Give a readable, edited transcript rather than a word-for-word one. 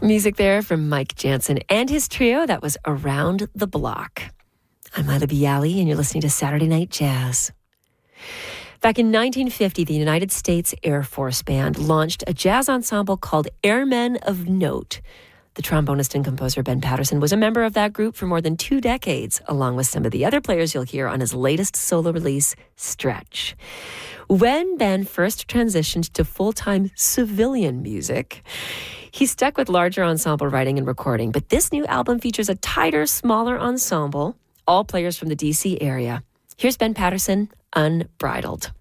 Music there from Mike Jansen and his trio. That was Around the Block. I'm Lila Bialy, and you're listening to Saturday Night Jazz. Back in 1950, the United States Air Force Band launched a jazz ensemble called Airmen of Note. The trombonist and composer Ben Patterson was a member of that group for more than 2 decades, along with some of the other players you'll hear on his latest solo release, Stretch. When Ben first transitioned to full-time civilian music, he stuck with larger ensemble writing and recording, but this new album features a tighter, smaller ensemble, all players from the D.C. area. Here's Ben Patterson, Unbridled.